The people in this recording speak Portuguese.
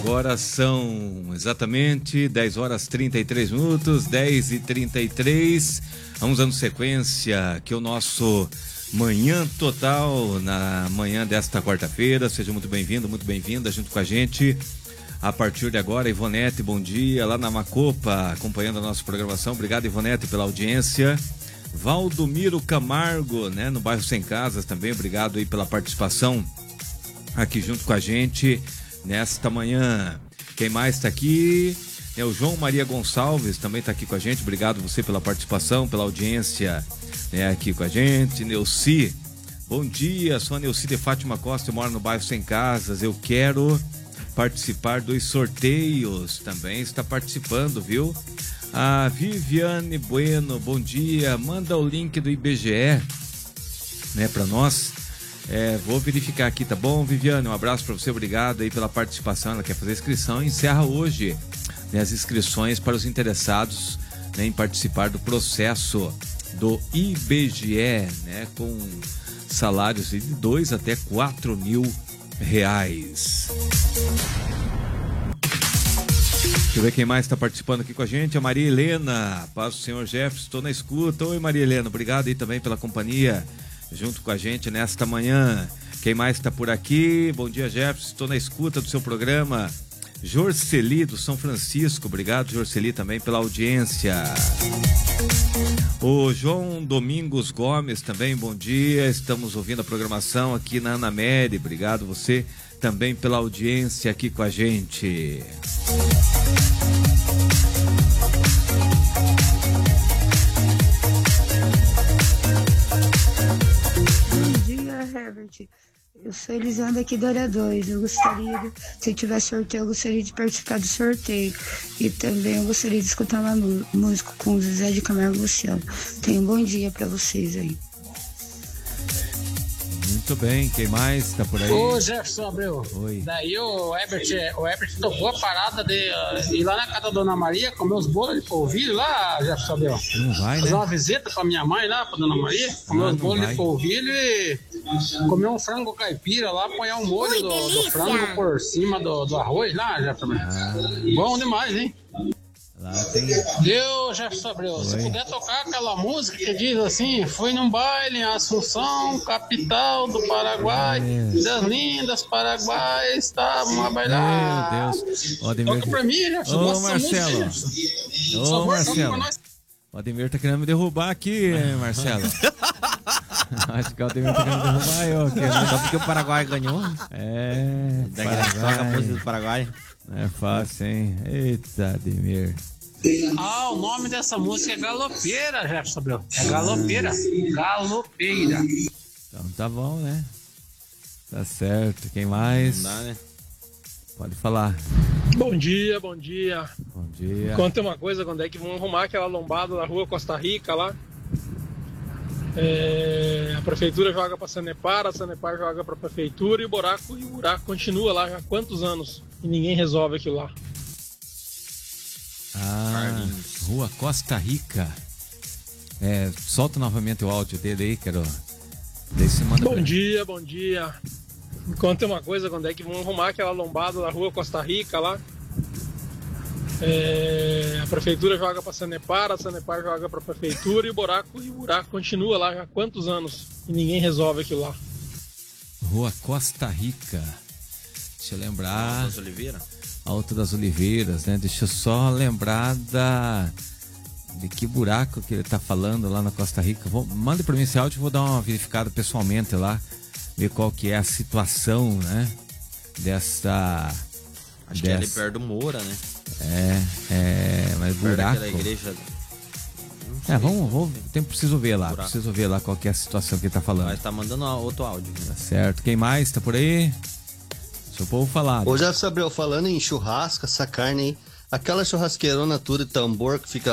agora são exatamente 10 horas 33 minutos, 10h33. Vamos dando sequência aqui o nosso Manhã Total, na manhã desta quarta-feira. Seja muito bem-vindo, muito bem-vinda junto com a gente. A partir de agora, Ivonete, bom dia, lá na Macopa, acompanhando a nossa programação. Obrigado, Ivonete, pela audiência. Valdomiro Camargo, né, no bairro Sem Casas também, obrigado aí pela participação aqui junto com a gente nesta manhã. Quem mais está aqui? É o João Maria Gonçalves, também está aqui com a gente. Obrigado você pela participação, pela audiência, né, aqui com a gente. Neuci, bom dia, sou a Neuci de Fátima Costa, eu moro no bairro Sem Casas. Eu quero participar dos sorteios, também está participando, viu? A Viviane Bueno, bom dia. Manda o link do IBGE, né, para nós. Vou verificar aqui, tá bom, Viviane? Um abraço para você, obrigado aí pela participação. Ela quer fazer inscrição, encerra hoje, né, as inscrições para os interessados, né, em participar do processo do IBGE, né, com salários de 2 até 4 mil reais. Deixa eu ver quem mais está participando aqui com a gente. A Maria Helena, paz do Senhor Jefferson, estou na escuta. Oi, Maria Helena, obrigado aí também pela companhia junto com a gente nesta manhã. Quem mais está por aqui? Bom dia, Jefferson, estou na escuta do seu programa. Jorceli do São Francisco, obrigado, Jorceli, também pela audiência. O João Domingos Gomes também, bom dia, estamos ouvindo a programação aqui na Ana Mary, obrigado você também pela audiência aqui com a gente. Herbert, eu sou Elisandra aqui do Área 2. Eu gostaria, se tiver sorteio, eu gostaria de participar do sorteio. E também eu gostaria de escutar uma música com o Zezé de Camargo e Luciano. Tenha um bom dia pra vocês aí. Muito bem, quem mais tá por aí? Ô, Jefferson Abreu. Oi. Daí o Herbert tocou a parada de ir lá na casa da Dona Maria, comer os bolos de polvilho lá, Jefferson Abreu. Não vai, né? Fazer uma visita pra minha mãe lá, pra Dona Maria, comer os bolos de polvilho e comer um frango caipira lá, apanhar um molho do frango por cima do arroz lá, Jefferson Abreu. Bom demais, hein? Lá tem... Deus, Jefferson Abreu, se puder tocar aquela música que diz assim: fui num baile em Assunção, capital do Paraguai, das lindas Paraguai estavam a bailar. Meu Deus. O Toca pra mim, Jefferson. Ô, Marcelo. Ô, Marcelo. O Ademir tá querendo me derrubar aqui, Marcelo. Acho que o Ademir tá querendo derrubar eu aqui. Só porque o Paraguai ganhou. Paraguai. A música do Paraguai. É fácil, hein? Eita, Ademir. O nome dessa música é Galopeira, Jefferson Abreu. É Galopeira. Galopeira. Então tá bom, né? Tá certo. Quem mais? Não dá, né? Pode falar. Bom dia, bom dia. Bom dia. Conta uma coisa, quando é que vão arrumar aquela lombada na rua Costa Rica lá? A prefeitura joga pra Sanepar, a Sanepar joga pra prefeitura e o buraco continua lá já há quantos anos e ninguém resolve aquilo lá. Rua Costa Rica. Solta novamente o áudio dele aí, quero. Bom dia, bom dia. Me conta uma coisa, quando é que vão arrumar aquela lombada na rua Costa Rica lá? A prefeitura joga pra Sanepar, a Sanepar joga pra prefeitura e o buraco continua lá já há quantos anos e ninguém resolve aquilo lá. Rua Costa Rica. Deixa eu lembrar. Alto das Oliveiras? Alto das Oliveiras, né? Deixa eu só lembrar de que buraco que ele tá falando lá na Costa Rica. Manda pra mim esse áudio, vou dar uma verificada pessoalmente lá, ver qual que é a situação, né? Dessa... Acho que é ali perto do Moura, né? Mas perto buraco... daquela igreja... Preciso ver lá. Buraco. Preciso ver lá qual que é a situação que ele tá falando. Mas tá mandando outro áudio. Tá certo. Quem mais tá por aí? Deixa o povo falar. Ô, Jefferson Abreu, falando em churrasco, essa carne aí, aquela churrasqueirona toda de tambor que fica